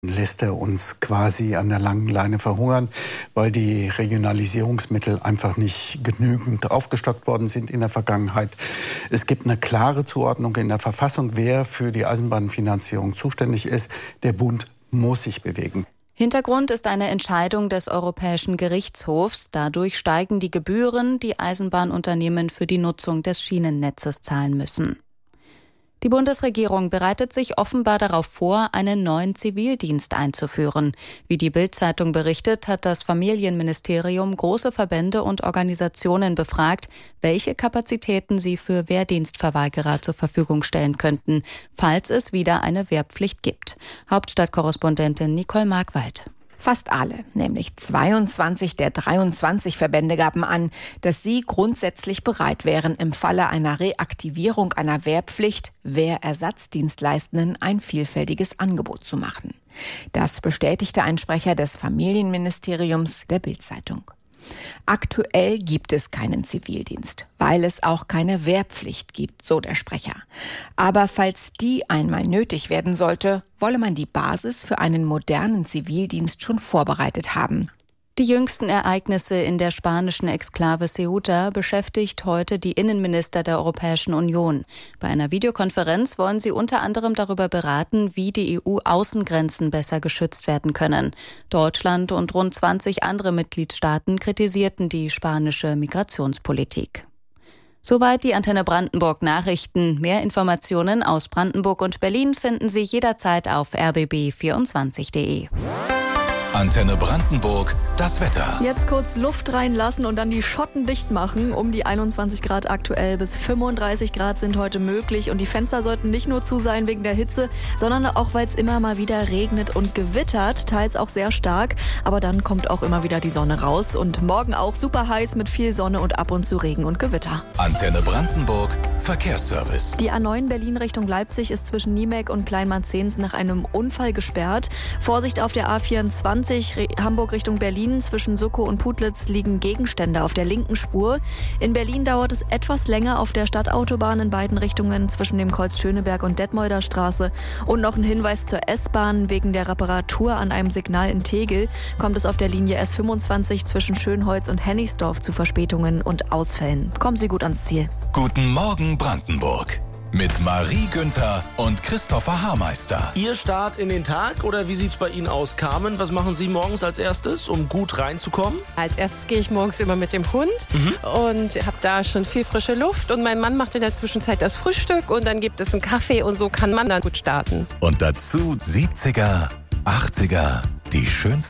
lässt er uns quasi an der langen Leine verhungern, weil die Regionalisierungsmittel einfach nicht genügend aufgestockt worden sind in der Vergangenheit. Es gibt eine klare Zuordnung in der Verfassung, wer für die Eisenbahnfinanzierung zuständig ist. Der Bund muss sich bewegen. Hintergrund ist eine Entscheidung des Europäischen Gerichtshofs. Dadurch steigen die Gebühren, die Eisenbahnunternehmen für die Nutzung des Schienennetzes zahlen müssen. Die Bundesregierung bereitet sich offenbar darauf vor, einen neuen Zivildienst einzuführen. Wie die Bild-Zeitung berichtet, hat das Familienministerium große Verbände und Organisationen befragt, welche Kapazitäten sie für Wehrdienstverweigerer zur Verfügung stellen könnten, falls es wieder eine Wehrpflicht gibt. Hauptstadtkorrespondentin Nicole Markwald. Fast alle, nämlich 22 der 23 Verbände gaben an, dass sie grundsätzlich bereit wären, im Falle einer Reaktivierung einer Wehrpflicht Wehrersatzdienstleistenden ein vielfältiges Angebot zu machen. Das bestätigte ein Sprecher des Familienministeriums der Bild-Zeitung. Aktuell gibt es keinen Zivildienst, weil es auch keine Wehrpflicht gibt, so der Sprecher. Aber falls die einmal nötig werden sollte, wolle man die Basis für einen modernen Zivildienst schon vorbereitet haben. Die jüngsten Ereignisse in der spanischen Exklave Ceuta beschäftigt heute die Innenminister der Europäischen Union. Bei einer Videokonferenz wollen sie unter anderem darüber beraten, wie die EU-Außengrenzen besser geschützt werden können. Deutschland und rund 20 andere Mitgliedstaaten kritisierten die spanische Migrationspolitik. Soweit die Antenne Brandenburg Nachrichten. Mehr Informationen aus Brandenburg und Berlin finden Sie jederzeit auf rbb24.de. Antenne Brandenburg, das Wetter. Jetzt kurz Luft reinlassen und dann die Schotten dicht machen. Um die 21 Grad aktuell, bis 35 Grad sind heute möglich. Und die Fenster sollten nicht nur zu sein wegen der Hitze, sondern auch, weil es immer mal wieder regnet und gewittert. Teils auch sehr stark. Aber dann kommt auch immer wieder die Sonne raus. Und morgen auch super heiß mit viel Sonne und ab und zu Regen und Gewitter. Antenne Brandenburg, Verkehrsservice. Die A9 Berlin Richtung Leipzig ist zwischen Niemek und Kleinmarzens nach einem Unfall gesperrt. Vorsicht auf der A24 Hamburg Richtung Berlin. Zwischen Suckow und Putlitz liegen Gegenstände auf der linken Spur. In Berlin dauert es etwas länger auf der Stadtautobahn in beiden Richtungen zwischen dem Kreuz Schöneberg und Detmolder Straße. Und noch ein Hinweis zur S-Bahn. Wegen der Reparatur an einem Signal in Tegel kommt es auf der Linie S25 zwischen Schönholz und Hennigsdorf zu Verspätungen und Ausfällen. Kommen Sie gut ans Ziel. Guten Morgen Brandenburg. Mit Marie Günther und Christopher Haarmeister. Ihr Start in den Tag oder wie sieht's bei Ihnen aus? Carmen, was machen Sie morgens als erstes, um gut reinzukommen? Als erstes gehe ich morgens immer mit dem Hund und habe da schon viel frische Luft. Und mein Mann macht in der Zwischenzeit das Frühstück und dann gibt es einen Kaffee und so kann man dann gut starten. Und dazu 70er, 80er, die schönsten